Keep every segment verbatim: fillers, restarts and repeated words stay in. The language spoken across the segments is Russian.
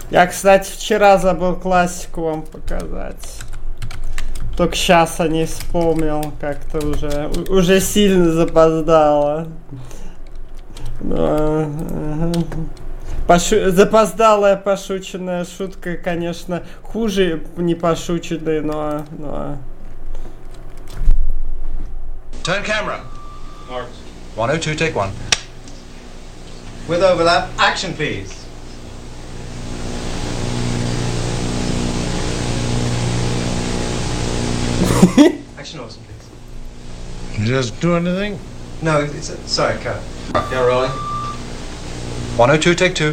Я, кстати, вчера забыл классику вам показать. Только сейчас о ней вспомнил, как-то уже, уже сильно запоздало. Но, ага. Пошу... Запоздалая пошученная шутка, конечно, хуже не пошученной, но... но... Turn camera. Marked. one oh two, take one. With overlap, action please. Action awesome please. Just do anything? No, it's a, sorry, cut. Yeah, rolling. one oh two, take two.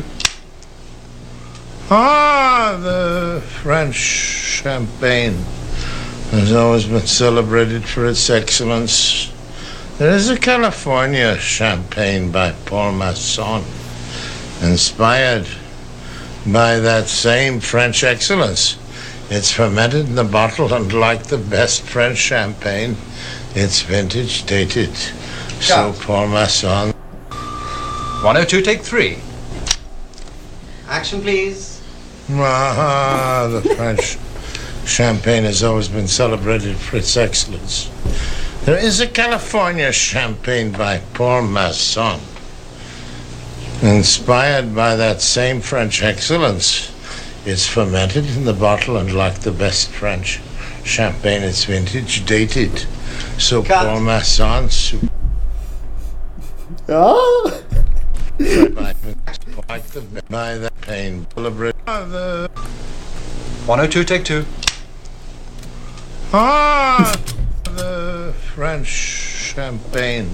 Ah, the French champagne has always been celebrated for its excellence. There is a California champagne by Paul Masson, inspired by that same French excellence. It's fermented in the bottle, and like the best French champagne, it's vintage dated. So Paul Masson. one oh two, take three. Action please. Ah, the French champagne has always been celebrated for its excellence. There is a California champagne by Paul Masson, inspired by that same French excellence. It's fermented in the bottle, and like the best French champagne, it's vintage dated. So Cut. Paul Masson. Oh! Like the by that pain. The one oh two, take two. Ah, the French champagne.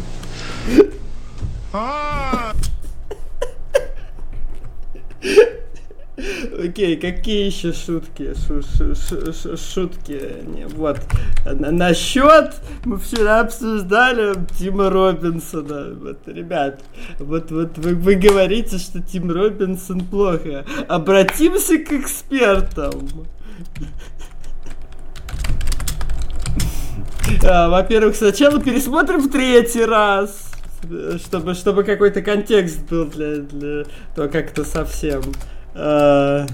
Ah. Окей, какие еще шутки? Шу -шу -шу -шу Шутки. Не, вот. Насчет мы вчера обсуждали Тима Робинсона. Вот, ребят, вот, вот вы, вы говорите, что Тим Робинсон плохо. Обратимся к экспертам. А, во-первых, сначала пересмотрим в третий раз, чтобы, чтобы какой-то контекст был для, для того, как-то совсем. А...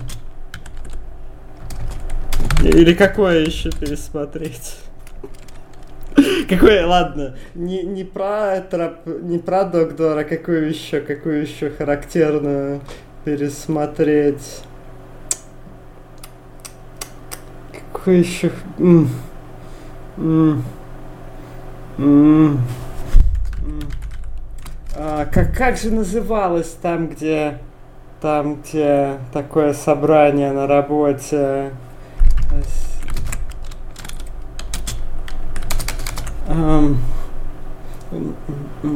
Или какое еще пересмотреть? Какое, ладно, не, не про троп, не про Догдора, какую еще, какую еще характерную пересмотреть? Какую еще? М -м -м а, как, как же называлось там, где там, где такое собрание на работе? Um,